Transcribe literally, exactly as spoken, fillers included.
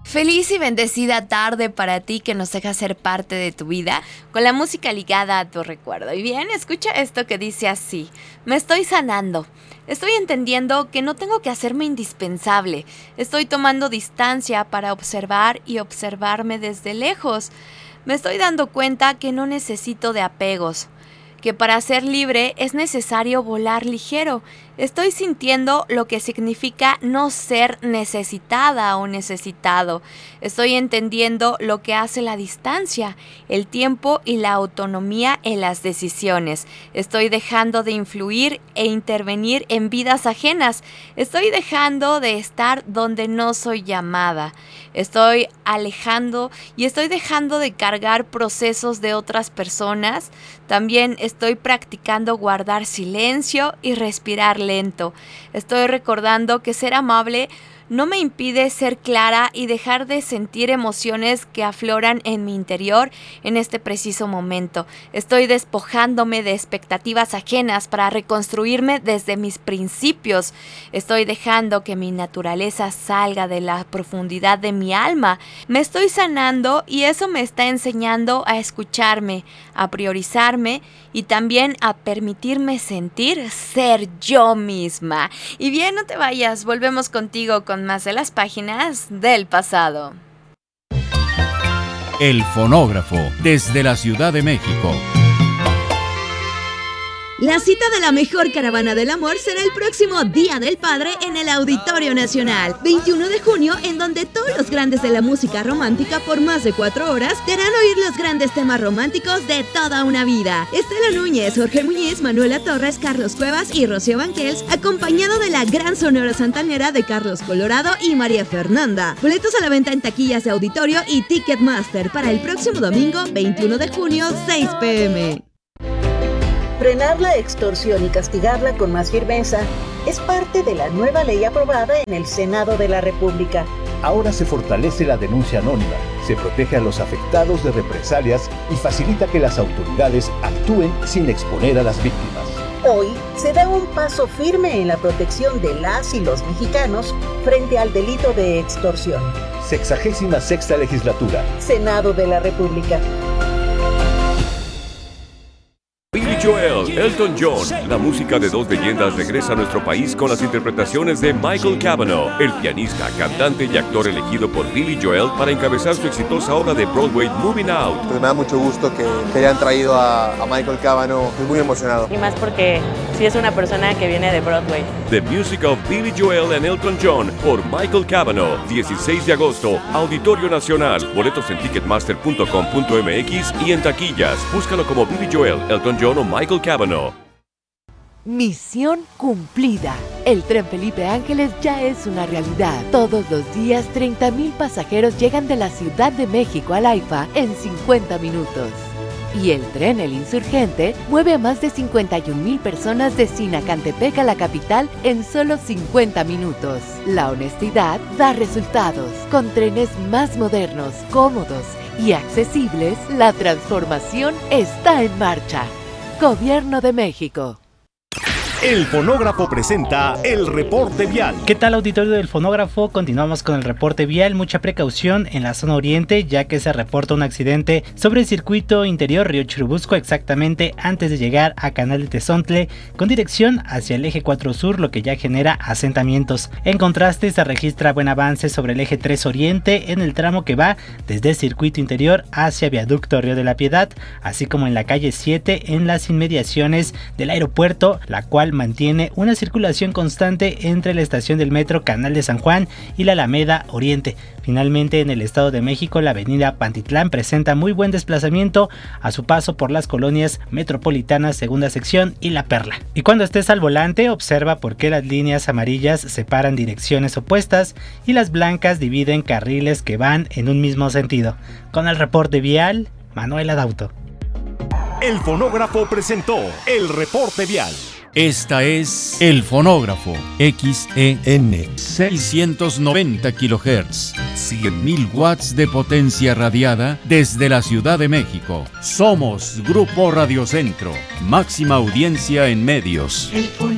Feliz y bendecida tarde para ti que nos deja ser parte de tu vida con la música ligada a tu recuerdo. Y bien, escucha esto que dice así: me estoy sanando. Estoy entendiendo que no tengo que hacerme indispensable. Estoy tomando distancia para observar y observarme desde lejos. Me estoy dando cuenta que no necesito de apegos, que para ser libre es necesario volar ligero. Estoy sintiendo lo que significa no ser necesitada o necesitado. Estoy entendiendo lo que hace la distancia, el tiempo y la autonomía en las decisiones. Estoy dejando de influir e intervenir en vidas ajenas. Estoy dejando de estar donde no soy llamada. Estoy alejando y estoy dejando de cargar procesos de otras personas. También estoy practicando guardar silencio y respirar lento. Estoy recordando que ser amable no me impide ser clara y dejar de sentir emociones que afloran en mi interior en este preciso momento. Estoy despojándome de expectativas ajenas para reconstruirme desde mis principios. Estoy dejando que mi naturaleza salga de la profundidad de mi alma. Me estoy sanando y eso me está enseñando a escucharme, a priorizarme y también a permitirme sentir ser yo misma. Y bien, no te vayas, volvemos contigo con más de las páginas del pasado. El Fonógrafo, desde la Ciudad de México. La cita de la mejor caravana del amor será el próximo Día del Padre en el Auditorio Nacional, veintiuno de junio, en donde todos los grandes de la música romántica por más de cuatro horas te harán oír los grandes temas románticos de toda una vida. Estela Núñez, Jorge Muñiz, Manuela Torres, Carlos Cuevas y Rocío Banquels, acompañado de la gran Sonora Santanera de Carlos Colorado y María Fernanda. Boletos a la venta en taquillas de auditorio y Ticketmaster para el próximo domingo, veintiuno de junio, seis pe eme. Frenar la extorsión y castigarla con más firmeza es parte de la nueva ley aprobada en el Senado de la República. Ahora se fortalece la denuncia anónima, se protege a los afectados de represalias y facilita que las autoridades actúen sin exponer a las víctimas. Hoy se da un paso firme en la protección de las y los mexicanos frente al delito de extorsión. Sexagésima sexta legislatura. Senado de la República. Billy Joel, Elton John, la música de dos leyendas regresa a nuestro país con las interpretaciones de Michael Cavanaugh, el pianista, cantante y actor elegido por Billy Joel para encabezar su exitosa obra de Broadway Moving Out. Pues me da mucho gusto que, que hayan traído a, a Michael Cavanaugh, estoy muy emocionado. Y más porque sí es una persona que viene de Broadway. The Music of Billy Joel and Elton John por Michael Cavanaugh, dieciséis de agosto, Auditorio Nacional. Boletos en ticketmaster punto com punto eme equis y en taquillas. Búscalo como Billy Joel, Elton John o Michael Cavanaugh. Misión cumplida. El tren Felipe Ángeles ya es una realidad. Todos los días treinta mil pasajeros llegan de la Ciudad de México al AIFA en cincuenta minutos. Y el tren El Insurgente mueve a más de cincuenta y un mil personas de Sinacantepec a la capital en solo cincuenta minutos. La honestidad da resultados. Con trenes más modernos, cómodos y accesibles, la transformación está en marcha. Gobierno de México. El Fonógrafo presenta el reporte vial. ¿Qué tal, auditorio del Fonógrafo? Continuamos con el reporte vial. Mucha precaución en la zona oriente, ya que se reporta un accidente sobre el circuito interior Río Churubusco, exactamente antes de llegar a Canal de Tezontle, con dirección hacia el eje cuatro sur, lo que ya genera asentamientos. En contraste, se registra buen avance sobre el eje tres oriente en el tramo que va desde el circuito interior hacia Viaducto Río de la Piedad, así como en la calle siete en las inmediaciones del aeropuerto, la cual mantiene una circulación constante entre la estación del metro Canal de San Juan y la Alameda Oriente. Finalmente, en el Estado de México, la avenida Pantitlán presenta muy buen desplazamiento a su paso por las colonias metropolitanas Segunda Sección y La Perla. Y cuando estés al volante, observa por qué las líneas amarillas separan direcciones opuestas y las blancas dividen carriles que van en un mismo sentido. Con el reporte vial, Manuel Adauto. El Fonógrafo presentó el reporte vial. Esta es El Fonógrafo, X E N, seiscientos noventa kilohertz, cien mil watts de potencia radiada desde la Ciudad de México. Somos Grupo Radio Centro, máxima audiencia en medios. El